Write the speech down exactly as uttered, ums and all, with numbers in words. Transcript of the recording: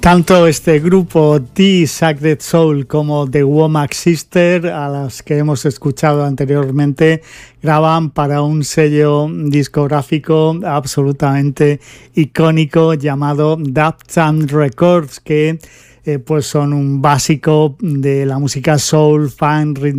Tanto este grupo The Sacred Soul como The Womack Sister, a las que hemos escuchado anteriormente, graban para un sello discográfico absolutamente icónico llamado Daptown Records, que eh, pues son un básico de la música soul, funk,